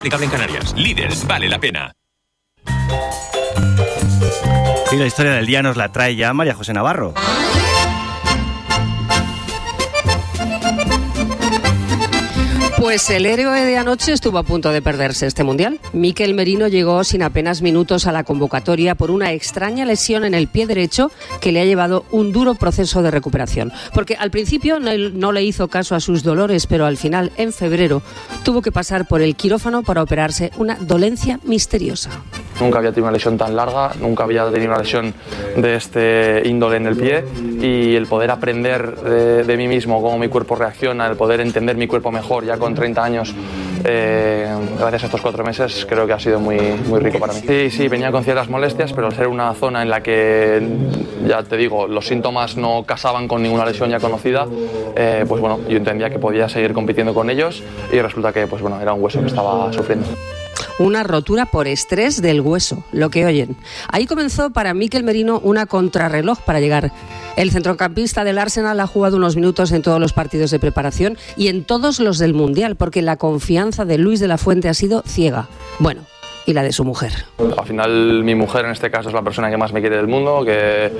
Aplicable en Canarias. Líderes, vale la pena. Y la historia del día nos la trae ya María José Navarro. Pues el héroe de anoche estuvo a punto de perderse este mundial. Mikel Merino llegó sin apenas minutos a la convocatoria por una extraña lesión en el pie derecho que le ha llevado un duro proceso de recuperación. Porque al principio no le hizo caso a sus dolores, pero al final, en febrero, tuvo que pasar por el quirófano para operarse una dolencia misteriosa. Nunca había tenido una lesión tan larga, nunca había tenido una lesión de este índole en el pie, y el poder aprender de mí mismo, cómo mi cuerpo reacciona, el poder entender mi cuerpo mejor ya con 30 años, gracias a estos 4 meses, creo que ha sido muy rico para mí. Sí, venía con ciertas molestias, pero al ser una zona en la que, ya te digo, los síntomas no casaban con ninguna lesión ya conocida, pues bueno, yo entendía que podía seguir compitiendo con ellos, y resulta que pues bueno, era un hueso que estaba sufriendo. Una rotura por estrés del hueso, lo que oyen. Ahí comenzó para Mikel Merino una contrarreloj para llegar. El centrocampista del Arsenal ha jugado unos minutos en todos los partidos de preparación y en todos los del Mundial, porque la confianza de Luis de la Fuente ha sido ciega. Bueno, y la de su mujer. Al final, mi mujer en este caso es la persona que más me quiere del mundo, que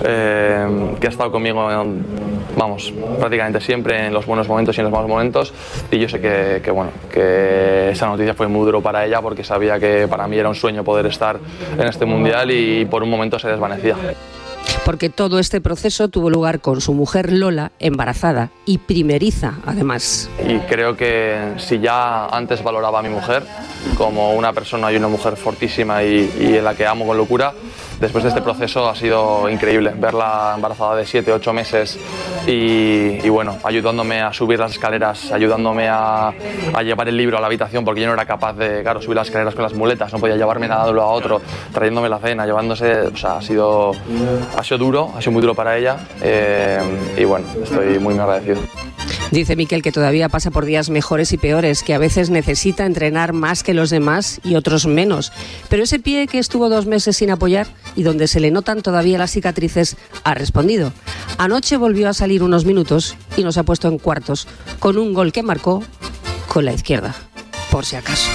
ha estado conmigo, vamos, prácticamente siempre, en los buenos momentos y en los malos momentos, y yo sé que esa noticia fue muy duro para ella, porque sabía que para mí era un sueño poder estar en este mundial, y por un momento se desvanecía. Porque todo este proceso tuvo lugar con su mujer Lola, embarazada y primeriza, además. Y creo que si ya antes valoraba a mi mujer como una persona y una mujer fortísima y en la que amo con locura, después de este proceso ha sido increíble verla embarazada de 7-8 meses y bueno, ayudándome a subir las escaleras, ayudándome a llevar el libro a la habitación, porque yo no era capaz de, claro, subir las escaleras con las muletas, no podía llevarme nada de uno a otro, trayéndome la cena, llevándose, o sea, ha sido duro, ha sido muy duro para ella, y bueno, estoy muy agradecido. Dice Mikel que todavía pasa por días mejores y peores, que a veces necesita entrenar más que los demás y otros menos. Pero ese pie que estuvo 2 meses sin apoyar y donde se le notan todavía las cicatrices, ha respondido. Anoche volvió a salir unos minutos y nos ha puesto en cuartos con un gol que marcó con la izquierda, por si acaso.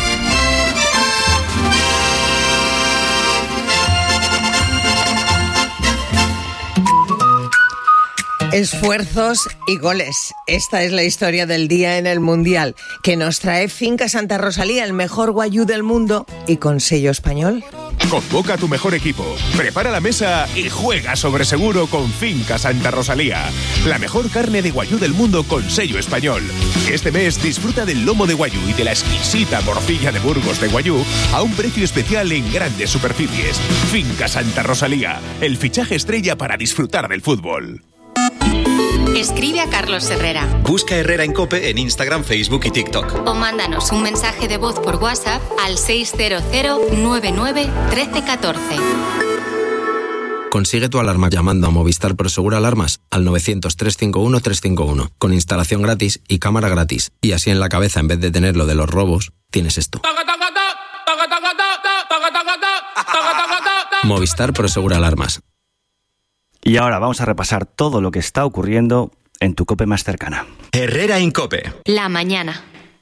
Esfuerzos y goles. Esta es la historia del día en el Mundial, que nos trae Finca Santa Rosalía, el mejor guayú del mundo y con sello español. Convoca a tu mejor equipo, prepara la mesa y juega sobre seguro con Finca Santa Rosalía. La mejor carne de guayú del mundo con sello español. Este mes disfruta del lomo de guayú y de la exquisita morcilla de Burgos de guayú a un precio especial en grandes superficies. Finca Santa Rosalía, el fichaje estrella para disfrutar del fútbol. Escribe a Carlos Herrera. Busca Herrera en COPE en Instagram, Facebook y TikTok. O mándanos un mensaje de voz por WhatsApp al 600 99 13 14. Consigue tu alarma llamando a Movistar Prosegur Alarmas al 900 351 351, con instalación gratis y cámara gratis. Y así en la cabeza, en vez de tener lo de los robos, tienes esto. Movistar Prosegur Alarmas. Y ahora vamos a repasar todo lo que está ocurriendo en tu COPE más cercana. Herrera en COPE. La mañana.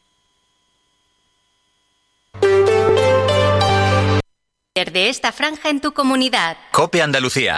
De esta franja en tu comunidad. COPE Andalucía.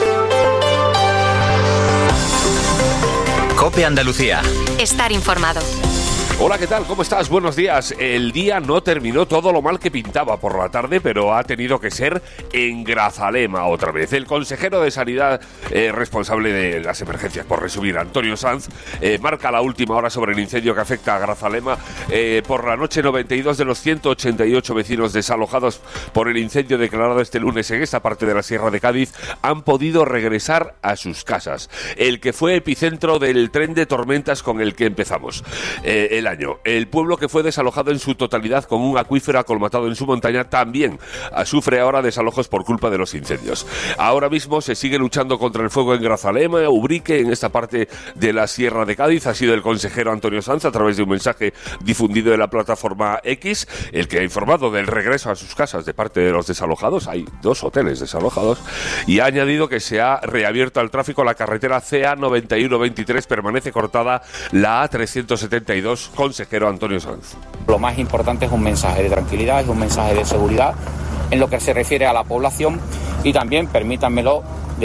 COPE Andalucía. Estar informado. Hola, ¿qué tal? ¿Cómo estás? Buenos días. El día no terminó todo lo mal que pintaba por la tarde, pero ha tenido que ser en Grazalema otra vez. El consejero de Sanidad responsable de las emergencias, por resumir, Antonio Sanz, marca la última hora sobre el incendio que afecta a Grazalema. Por la noche, 92 de los 188 vecinos desalojados por el incendio declarado este lunes en esta parte de la Sierra de Cádiz han podido regresar a sus casas. El que fue epicentro del tren de tormentas con el que empezamos el año. El pueblo que fue desalojado en su totalidad con un acuífero acolmatado en su montaña también sufre ahora desalojos por culpa de los incendios. Ahora mismo se sigue luchando contra el fuego en Grazalema, Ubrique, en esta parte de la Sierra de Cádiz. Ha sido el consejero Antonio Sanz, a través de un mensaje difundido en la plataforma X, el que ha informado del regreso a sus casas de parte de los desalojados. Hay 2 hoteles desalojados, y ha añadido que se ha reabierto al tráfico la carretera CA 9123, permanece cortada la A372 consejero Antonio Sanz. Lo más importante es un mensaje de tranquilidad, es un mensaje de seguridad en lo que se refiere a la población y también, permítanmelo,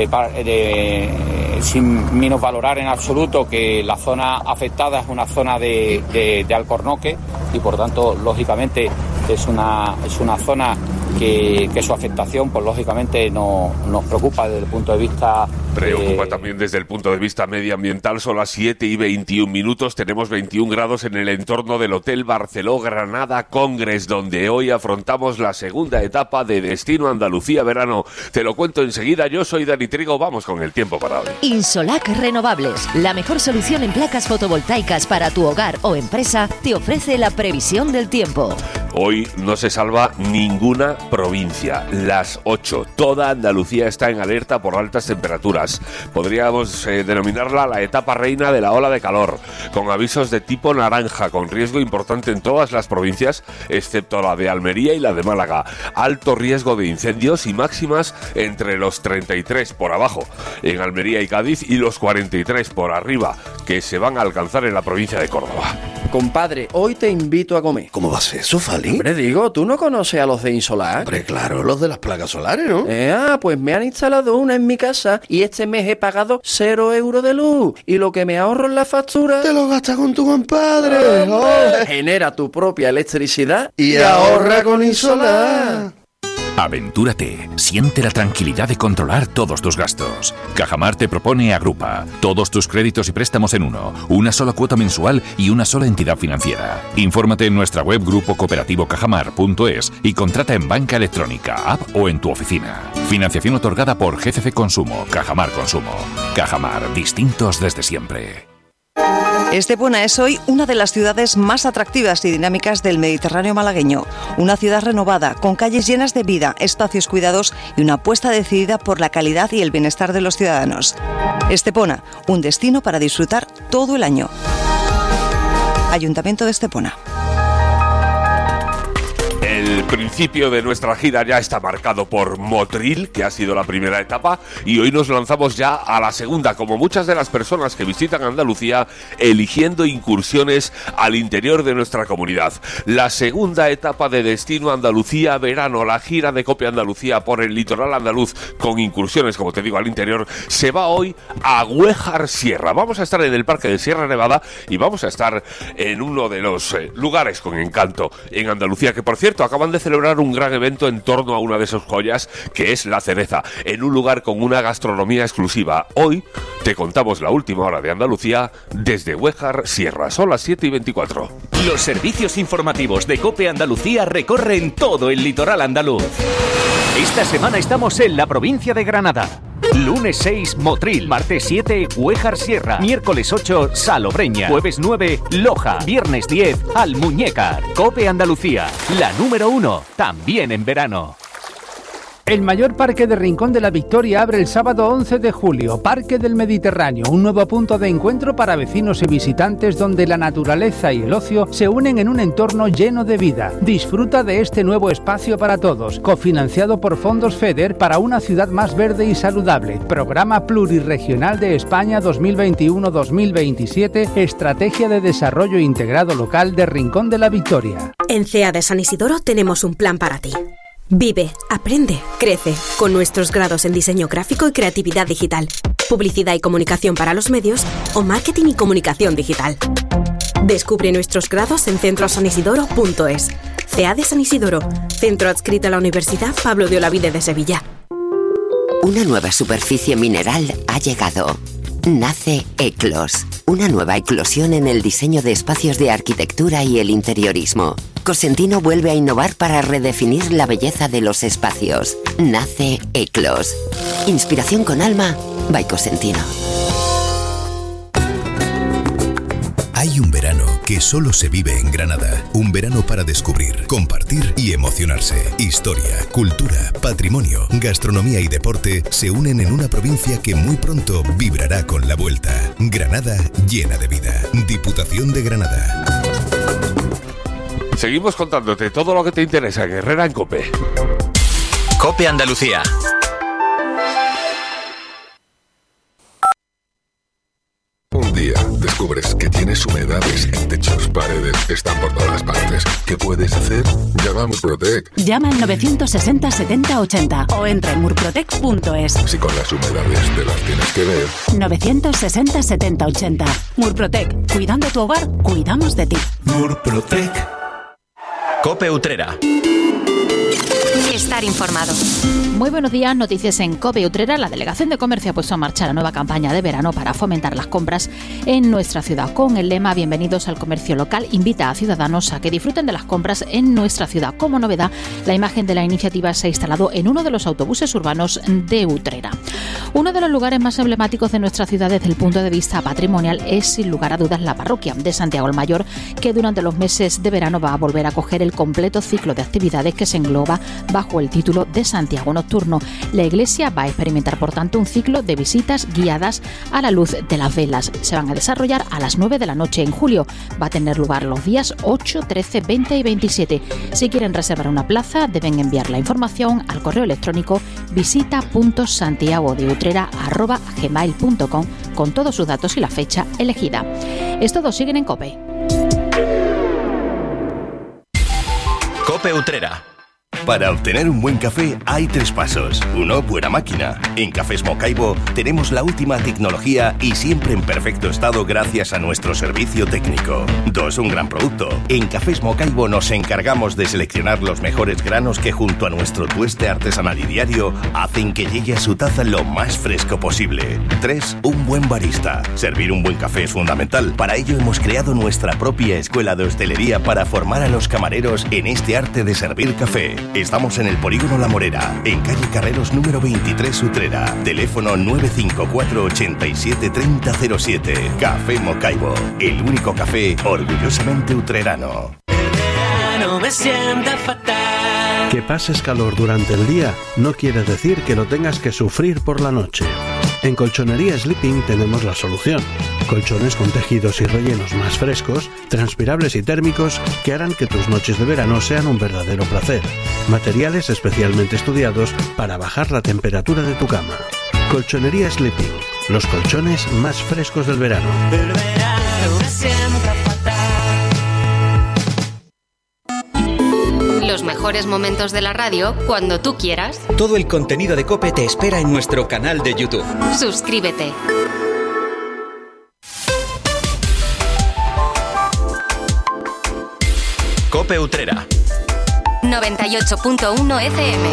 sin minusvalorar en absoluto que la zona afectada es una zona de Alcornoque y por tanto, lógicamente, es una zona que su afectación, pues lógicamente nos preocupa desde el punto de vista... Preocupa también desde el punto de vista medioambiental. Son las 7:21. Tenemos 21 grados en el entorno del Hotel Barceló Granada Congress, donde hoy afrontamos la segunda etapa de Destino Andalucía Verano. Te lo cuento enseguida. Yo soy Dani Trigo. Vamos con el tiempo para hoy. Insolac Renovables, la mejor solución en placas fotovoltaicas para tu hogar o empresa, te ofrece la previsión del tiempo. Hoy no se salva ninguna provincia. Las 8. Toda Andalucía está en alerta por altas temperaturas. Podríamos denominarla la etapa reina de la ola de calor, con avisos de tipo naranja, con riesgo importante en todas las provincias, excepto la de Almería y la de Málaga. Alto riesgo de incendios y máximas entre los 33 por abajo en Almería y Cádiz y los 43 por arriba, que se van a alcanzar en la provincia de Córdoba. Compadre, hoy te invito a comer. ¿Cómo va a ser eso, Fali? Hombre, digo, ¿tú no conoces a los de Insolac? Hombre, claro, los de las placas solares, ¿no? Pues me han instalado una en mi casa y este mes he pagado 0 euros de luz. Y lo que me ahorro en la factura... ¡Te lo gastas con tu compadre! Genera tu propia electricidad y ahorra con Insolac. Aventúrate, siente la tranquilidad de controlar todos tus gastos. Cajamar te propone Agrupa, todos tus créditos y préstamos en uno, una sola cuota mensual y una sola entidad financiera. Infórmate en nuestra web grupocooperativo.cajamar.es y contrata en banca electrónica, app o en tu oficina. Financiación otorgada por GCC Consumo, Cajamar Consumo. Cajamar, distintos desde siempre. Estepona es hoy una de las ciudades más atractivas y dinámicas del Mediterráneo malagueño. Una ciudad renovada, con calles llenas de vida, espacios cuidados y una apuesta decidida por la calidad y el bienestar de los ciudadanos. Estepona, un destino para disfrutar todo el año. Ayuntamiento de Estepona. El principio de nuestra gira ya está marcado por Motril, que ha sido la primera etapa, y hoy nos lanzamos ya a la segunda, como muchas de las personas que visitan Andalucía, eligiendo incursiones al interior de nuestra comunidad. La segunda etapa de Destino Andalucía Verano, la gira de Cope Andalucía por el litoral andaluz, con incursiones, como te digo, al interior, se va hoy a Güéjar Sierra. Vamos a estar en el Parque de Sierra Nevada y vamos a estar en uno de los lugares con encanto en Andalucía, que por cierto acaban de celebrar un gran evento en torno a una de sus joyas, que es La Cereza, en un lugar con una gastronomía exclusiva. Hoy te contamos la última hora de Andalucía desde Güéjar Sierra. Son las 7:24. Los servicios informativos de COPE Andalucía recorren todo el litoral andaluz. Esta semana estamos en la provincia de Granada. Lunes 6, Motril. Martes 7, Güéjar Sierra. Miércoles 8, Salobreña. Jueves 9, Loja. Viernes 10, Almuñécar. COPE Andalucía, la número 1, también en verano. El mayor parque de Rincón de la Victoria abre el sábado 11 de julio, Parque del Mediterráneo, un nuevo punto de encuentro para vecinos y visitantes donde la naturaleza y el ocio se unen en un entorno lleno de vida. Disfruta de este nuevo espacio para todos, cofinanciado por fondos FEDER para una ciudad más verde y saludable. Programa Plurirregional de España 2021-2027, Estrategia de Desarrollo Integrado Local de Rincón de la Victoria. En CEA de San Isidoro tenemos un plan para ti. Vive, aprende, crece, con nuestros grados en diseño gráfico y creatividad digital, publicidad y comunicación para los medios o marketing y comunicación digital. Descubre nuestros grados en centrosanisidoro.es. CEA de San Isidoro, centro adscrito a la Universidad Pablo de Olavide de Sevilla. Una nueva superficie mineral ha llegado. Nace Eclos, una nueva eclosión en el diseño de espacios de arquitectura y el interiorismo. Cosentino vuelve a innovar para redefinir la belleza de los espacios. Nace Eclos. Inspiración con alma, by Cosentino. Hay un verano que solo se vive en Granada. Un verano para descubrir, compartir y emocionarse. Historia, cultura, patrimonio, gastronomía y deporte se unen en una provincia que muy pronto vibrará con la vuelta. Granada llena de vida. Diputación de Granada. Seguimos contándote todo lo que te interesa en Herrera en COPE. COPE Andalucía. Un día descubres que tienes Tienes humedades en techos, paredes, están por todas partes. ¿Qué puedes hacer? Llama a Murprotec. Llama al 960 70 80 o entra en murprotec.es. Si con las humedades te las tienes que ver. 960 70 80. Murprotec. Cuidando tu hogar, cuidamos de ti. Murprotec. COPE Utrera. Estar informado. Muy buenos días, noticias en COPE Utrera. La Delegación de Comercio ha puesto en marcha la nueva campaña de verano para fomentar las compras en nuestra ciudad. Con el lema Bienvenidos al comercio local, invita a ciudadanos a que disfruten de las compras en nuestra ciudad. Como novedad, la imagen de la iniciativa se ha instalado en uno de los autobuses urbanos de Utrera. Uno de los lugares más emblemáticos de nuestra ciudad desde el punto de vista patrimonial es, sin lugar a dudas, la parroquia de Santiago el Mayor, que durante los meses de verano va a volver a acoger el completo ciclo de actividades que se engloba bajo el título de Santiago Nocturno. La iglesia va a experimentar, por tanto, un ciclo de visitas guiadas a la luz de las velas. Se van a desarrollar a las 9 de la noche en julio. Va a tener lugar los días 8, 13, 20 y 27. Si quieren reservar una plaza, deben enviar la información al correo electrónico visita.santiagodeutrera@gmail.com con todos sus datos y la fecha elegida. Estos dos siguen en COPE. COPE Utrera. Para obtener un buen café hay 3 pasos. 1, buena máquina. En Cafés Mocaibo tenemos la última tecnología y siempre en perfecto estado gracias a nuestro servicio técnico. 2, un gran producto. En Cafés Mocaibo nos encargamos de seleccionar los mejores granos que junto a nuestro tueste artesanal y diario hacen que llegue a su taza lo más fresco posible. 3, un buen barista. Servir un buen café es fundamental. Para ello hemos creado nuestra propia escuela de hostelería para formar a los camareros en este arte de servir café. Estamos en el Polígono La Morera, en calle Carreros número 23 Utrera. Teléfono 954 87 3007. Café Mocaibo, el único café orgullosamente utrerano. Me sienta fatal. Que pases calor durante el día no quiere decir que lo tengas que sufrir por la noche. En Colchonería Sleeping tenemos la solución. Colchones con tejidos y rellenos más frescos, transpirables y térmicos que harán que tus noches de verano sean un verdadero placer. Materiales especialmente estudiados para bajar la temperatura de tu cama. Colchonería Sleeping, los colchones más frescos del verano. El verano me sienta fatal. Los mejores momentos de la radio cuando tú quieras. Todo el contenido de COPE te espera en nuestro canal de YouTube. Suscríbete. COPE Utrera. 98.1 FM.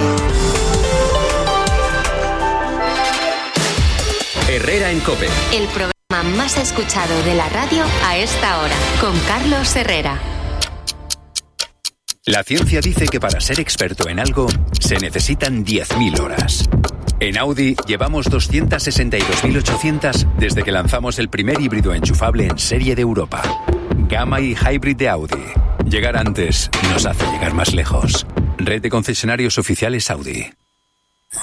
Herrera en COPE. El programa más escuchado de la radio a esta hora, con Carlos Herrera. La ciencia dice que para ser experto en algo se necesitan 10.000 horas. En Audi llevamos 262.800 desde que lanzamos el primer híbrido enchufable en serie de Europa. Gamma y Hybrid de Audi. Llegar antes nos hace llegar más lejos. Red de concesionarios oficiales Audi.